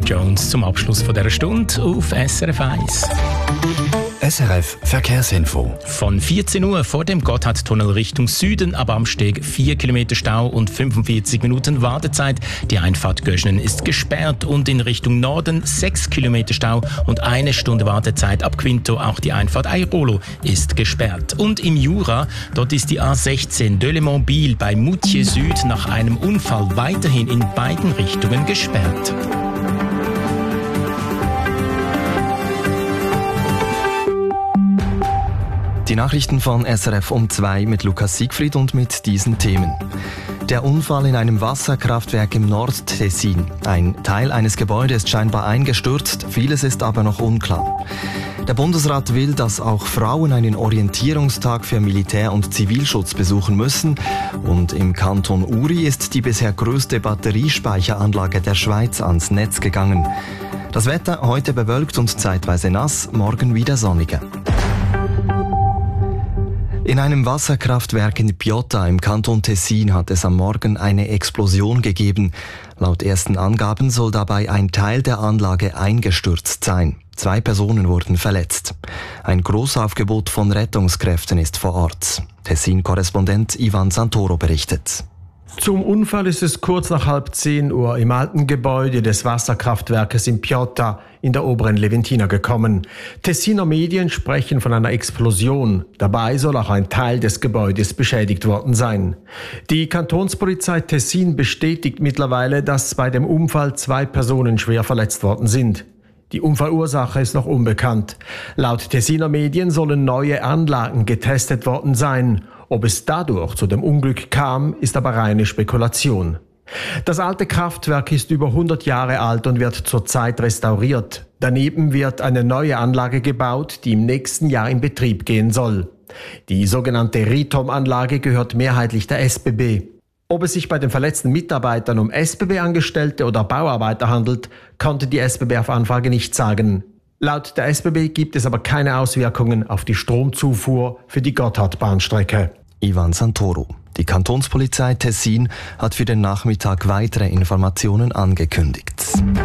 Jones zum Abschluss von dieser Stunde auf SRF 1. SRF Verkehrsinfo. Von 14 Uhr vor dem Gotthardtunnel Richtung Süden ab Amsteg 4 Kilometer Stau und 45 Minuten Wartezeit. Die Einfahrt Göschenen ist gesperrt und in Richtung Norden 6 Kilometer Stau und 1 Stunde Wartezeit ab Quinto. Auch die Einfahrt Airolo ist gesperrt. Und im Jura, dort ist die A16 Delémont-Biel bei Moutier Süd nach einem Unfall weiterhin in beiden Richtungen gesperrt. Die Nachrichten von SRF um 2 mit Lukas Siegfried und mit diesen Themen. Der Unfall in einem Wasserkraftwerk im Nordtessin. Ein Teil eines Gebäudes ist scheinbar eingestürzt, vieles ist aber noch unklar. Der Bundesrat will, dass auch Frauen einen Orientierungstag für Militär- und Zivilschutz besuchen müssen. Und im Kanton Uri ist die bisher größte Batteriespeicheranlage der Schweiz ans Netz gegangen. Das Wetter heute bewölkt und zeitweise nass, morgen wieder sonniger. In einem Wasserkraftwerk in Piotta im Kanton Tessin hat es am Morgen eine Explosion gegeben. Laut ersten Angaben soll dabei ein Teil der Anlage eingestürzt sein. 2 Personen wurden verletzt. Ein Großaufgebot von Rettungskräften ist vor Ort. Tessin-Korrespondent Ivan Santoro berichtet. Zum Unfall ist es kurz nach 9:30 im alten Gebäude des Wasserkraftwerkes in Piotta in der oberen Leventina gekommen. Tessiner Medien sprechen von einer Explosion. Dabei soll auch ein Teil des Gebäudes beschädigt worden sein. Die Kantonspolizei Tessin bestätigt mittlerweile, dass bei dem Unfall 2 Personen schwer verletzt worden sind. Die Unfallursache ist noch unbekannt. Laut Tessiner Medien sollen neue Anlagen getestet worden sein. Ob es dadurch zu dem Unglück kam, ist aber reine Spekulation. Das alte Kraftwerk ist über 100 Jahre alt und wird zurzeit restauriert. Daneben wird eine neue Anlage gebaut, die im nächsten Jahr in Betrieb gehen soll. Die sogenannte Ritom-Anlage gehört mehrheitlich der SBB. Ob es sich bei den verletzten Mitarbeitern um SBB-Angestellte oder Bauarbeiter handelt, konnte die SBB auf Anfrage nicht sagen. Laut der SBB gibt es aber keine Auswirkungen auf die Stromzufuhr für die Gotthardbahnstrecke. Ivan Santoro. Die Kantonspolizei Tessin hat für den Nachmittag weitere Informationen angekündigt.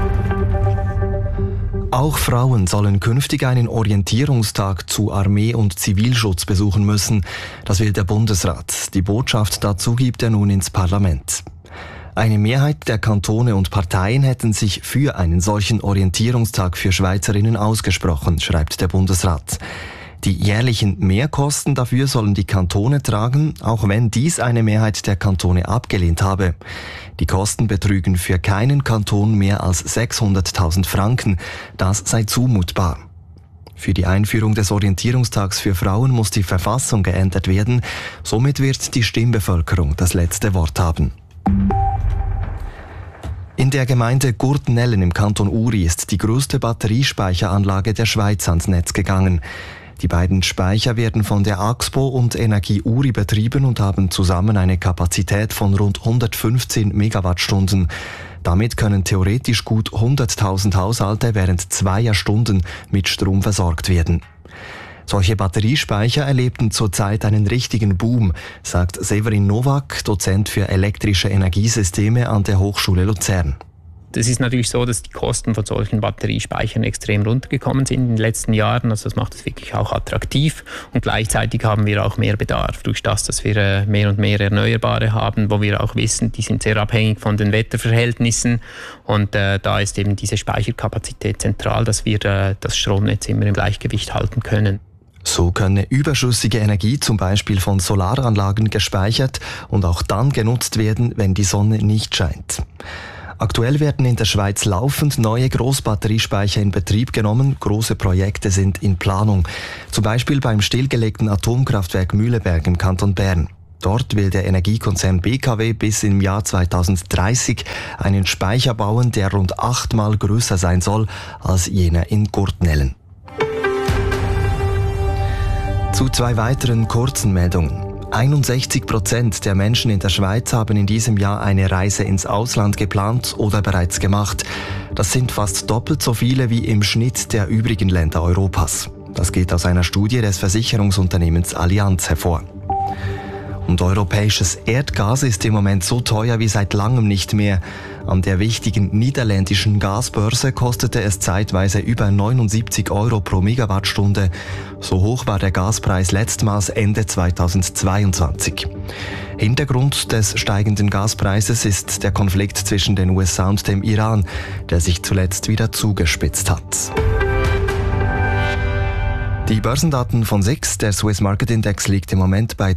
Auch Frauen sollen künftig einen Orientierungstag zu Armee- und Zivilschutz besuchen müssen. Das will der Bundesrat. Die Botschaft dazu gibt er nun ins Parlament. Eine Mehrheit der Kantone und Parteien hätten sich für einen solchen Orientierungstag für Schweizerinnen ausgesprochen, schreibt der Bundesrat. Die jährlichen Mehrkosten dafür sollen die Kantone tragen, auch wenn dies eine Mehrheit der Kantone abgelehnt habe. Die Kosten betrügen für keinen Kanton mehr als 600.000 Franken. Das sei zumutbar. Für die Einführung des Orientierungstags für Frauen muss die Verfassung geändert werden. Somit wird die Stimmbevölkerung das letzte Wort haben. In der Gemeinde Gurtnellen im Kanton Uri ist die größte Batteriespeicheranlage der Schweiz ans Netz gegangen. Die beiden Speicher werden von der Axpo und Energie Uri betrieben und haben zusammen eine Kapazität von rund 115 Megawattstunden. Damit können theoretisch gut 100.000 Haushalte während 2 Stunden mit Strom versorgt werden. Solche Batteriespeicher erlebten zurzeit einen richtigen Boom, sagt Severin Nowak, Dozent für elektrische Energiesysteme an der Hochschule Luzern. Es ist natürlich so, dass die Kosten von solchen Batteriespeichern extrem runtergekommen sind in den letzten Jahren. Also das macht es wirklich auch attraktiv. Und gleichzeitig haben wir auch mehr Bedarf durch das, dass wir mehr und mehr Erneuerbare haben, wo wir auch wissen, die sind sehr abhängig von den Wetterverhältnissen. Und da ist eben diese Speicherkapazität zentral, dass wir das Stromnetz immer im Gleichgewicht halten können. So könne überschüssige Energie zum Beispiel von Solaranlagen gespeichert und auch dann genutzt werden, wenn die Sonne nicht scheint. Aktuell werden in der Schweiz laufend neue Großbatteriespeicher in Betrieb genommen. Große Projekte sind in Planung. Zum Beispiel beim stillgelegten Atomkraftwerk Mühleberg im Kanton Bern. Dort will der Energiekonzern BKW bis im Jahr 2030 einen Speicher bauen, der rund 8-mal größer sein soll als jener in Gurtnellen. Zu 2 weiteren kurzen Meldungen. 61% der Menschen in der Schweiz haben in diesem Jahr eine Reise ins Ausland geplant oder bereits gemacht. Das sind fast doppelt so viele wie im Schnitt der übrigen Länder Europas. Das geht aus einer Studie des Versicherungsunternehmens Allianz hervor. Und europäisches Erdgas ist im Moment so teuer wie seit langem nicht mehr. An der wichtigen niederländischen Gasbörse kostete es zeitweise über 79 € pro Megawattstunde. So hoch war der Gaspreis letztmals Ende 2022. Hintergrund des steigenden Gaspreises ist der Konflikt zwischen den USA und dem Iran, der sich zuletzt wieder zugespitzt hat. Die Börsendaten von SIX, der Swiss Market Index, liegt im Moment bei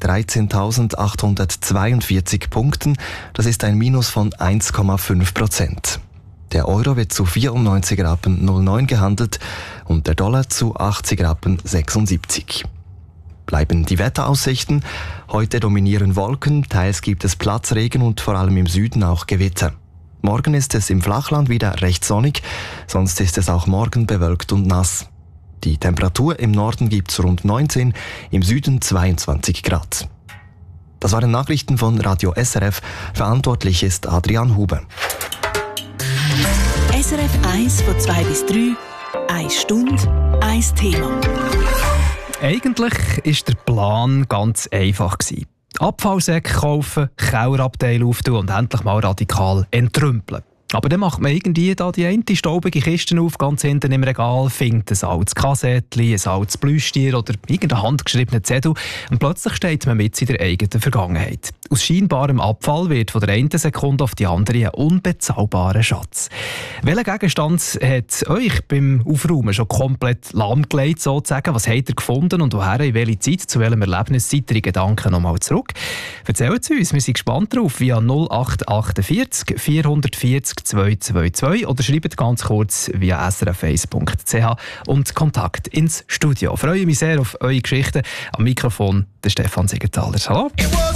13.842 Punkten. Das ist ein Minus von 1,5%. Der Euro wird zu 94,09 Rappen gehandelt und der Dollar zu 80,76 Rappen. Bleiben die Wetteraussichten. Heute dominieren Wolken, teils gibt es Platzregen und vor allem im Süden auch Gewitter. Morgen ist es im Flachland wieder recht sonnig, sonst ist es auch morgen bewölkt und nass. Die Temperatur im Norden gibt's rund 19, im Süden 22 Grad. Das waren Nachrichten von Radio SRF. Verantwortlich ist Adrian Huber. SRF 1 von 2 bis 3, 1 Stunde, 1 Thema. Eigentlich war der Plan ganz einfach. Abfallsäcke kaufen, Kellerabteil auftun und endlich mal radikal entrümpeln. Aber dann macht man irgendwie da die eine staubige Kiste auf, ganz hinten im Regal, findet ein altes Kassettchen, ein altes Plüschtier oder irgendeinen handgeschriebenen Zettel und plötzlich steht man mit in der eigenen Vergangenheit. Aus scheinbarem Abfall wird von der einen Sekunde auf die andere ein unbezahlbarer Schatz. Welcher Gegenstand hat euch beim Aufräumen schon komplett lahmgelegt, sozusagen? Was habt ihr gefunden und woher, in welche Zeit, zu welchem Erlebnis seid ihr in Gedanken nochmal zurück? Erzählt es uns, wir sind gespannt drauf, via 0848 440 222 oder schreibt ganz kurz via srf1.ch und Kontakt ins Studio. Ich freue mich sehr auf eure Geschichten. Am Mikrofon der Stefan Siegenthaler. Hallo.